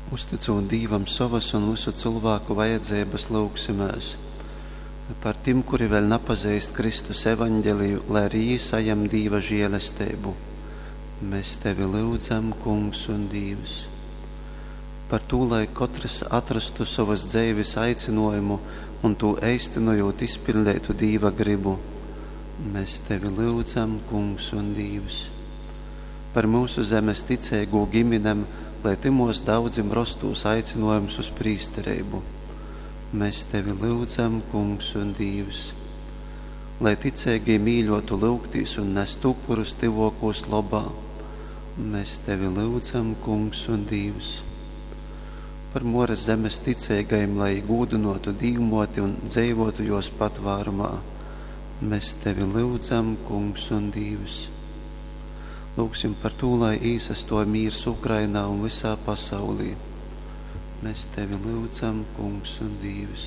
Uzticot Dīvam savas un visu cilvēku vajadzības lūgsimies. Par tiem, kuri vēl nepazīst Kristus evaņģeliju, lai arī jī sajam Dīva žēlestību. Mēs tevi lūdzam, Kungs un Dievs. Par to, lai katrs atrastu savas dzīves aicinājumu un to īstenojot izpildētu Dīva gribu. Mēs tevi lūdzam, Kungs un Dievs. Par mūsu zemes ticēgo ģimenem, lai timos daudzim rostos aicinājums uz prīsterību. Mēs tevi lūdzam, Kungs un Dievs. Lai ticēgie mīļotu lūgtīs un nest upurus tivokos labā. Mēs tevi lūdzam, Kungs un Dievs. Par moras zemes ticēgajiem, lai gūdinotu dīvmoti un dzīvotu jos patvārumā. Mēs tevi lūdzam, Kungs un Dievs. Lūgsim par to, lai īsasto mīrs Ukrainā un visā pasaulī. Mēs tevi lūdzam, Kungs un Dievs.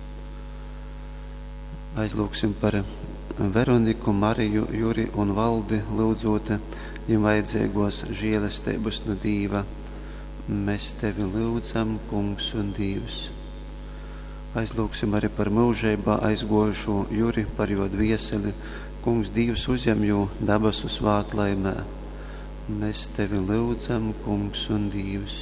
Aizlūgsim par Veroniku, Mariju, Juri un Valdi, lūdzot viņiem vajadzīgos žēlestības no Dieva. Mēs tevi lūdzam, Kungs un Dievs. Aizlūgsim arī par mūžībā aizgojušo Juri, par jo dvieseli. Kungs Dievs uzņem jū dabasu svētlaimē. Mēs tevi lūdzam, Kungs un Dievs.